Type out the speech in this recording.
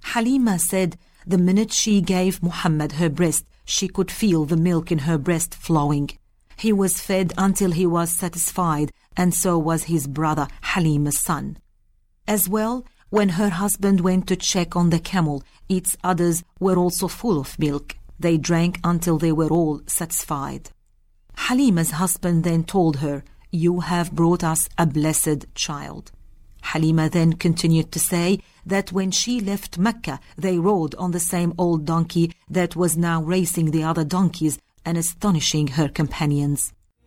Halima said the minute she gave Muhammad her breast, she could feel the milk in her breast flowing. He was fed until he was satisfied, and so was his brother, Halima's son. As well, when her husband went to check on the camel, its udders were also full of milk. They drank until they were all satisfied. Halima's husband then told her, "You have brought us a blessed child." Halima then continued to say that when she left Mecca, they rode on the same old donkey that was now racing the other donkeys and astonishing her companions.